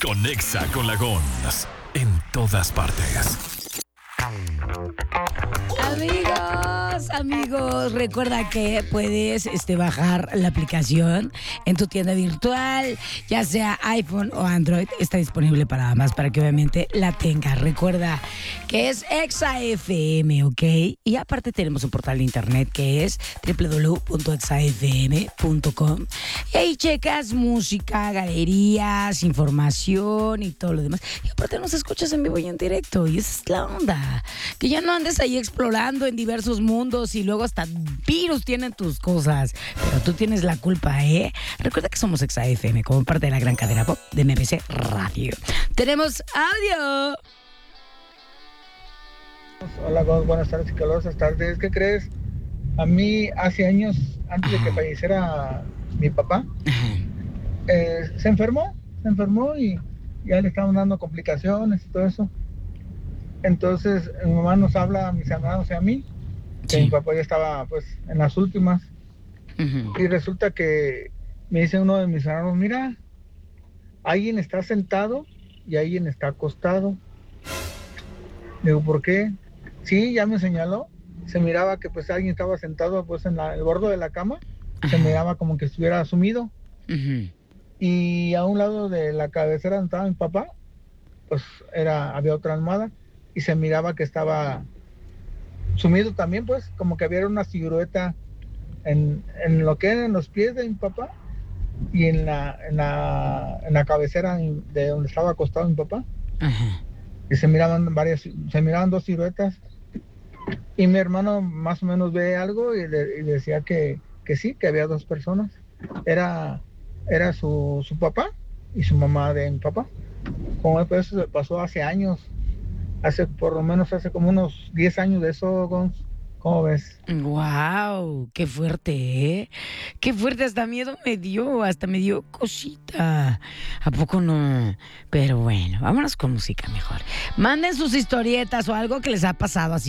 Conexa con la Gons en todas partes. Amigos, recuerda que puedes bajar la aplicación en tu tienda virtual, ya sea iPhone o Android. Está disponible para ambas, para que obviamente la tengas. Recuerda que es ExaFM, ¿ok? Y aparte tenemos un portal de internet que es www.exafm.com. Y ahí checas música, galerías, información y todo lo demás. Y aparte nos escuchas en vivo y en directo. Y esa es la onda. Que ya no andes ahí explorando en diversos mundos y luego hasta virus tienen tus cosas. Pero tú tienes la culpa, ¿eh? Recuerda que somos ExaFM, como parte de la gran cadena pop de MBC Radio. ¡Tenemos audio! Hola, buenas tardes y calurosas tardes. ¿Qué crees? A mí, hace años, antes de que falleciera mi papá, se enfermó y ya le estaban dando complicaciones y todo eso. Entonces, mi mamá nos habla a mis hermanos y a mí, que mi papá ya estaba pues en las últimas. Y resulta que me dice uno de mis hermanos, mira, alguien está sentado y alguien está acostado. Digo, ¿por qué? Sí, ya me señaló. Se miraba que pues alguien estaba sentado pues en el borde de la cama. Se miraba como que estuviera sumido. Y a un lado de la cabecera donde estaba mi papá, pues había otra almohada y se miraba que estaba sumido también, pues como que había una silueta en lo que eran los pies de mi papá y en la cabecera de donde estaba acostado mi papá. Y se miraban dos siluetas. Y mi hermano más o menos ve algo y decía que sí, que había dos personas. Era su papá y su mamá de mi papá. Como eso pasó hace años, por lo menos hace como unos 10 años de eso, Gonz. ¿Cómo ves? ¡Wow! ¡Qué fuerte, eh! ¡Qué fuerte! Hasta miedo me dio cosita. ¿A poco no? Pero bueno, vámonos con música mejor. Manden sus historietas o algo que les ha pasado así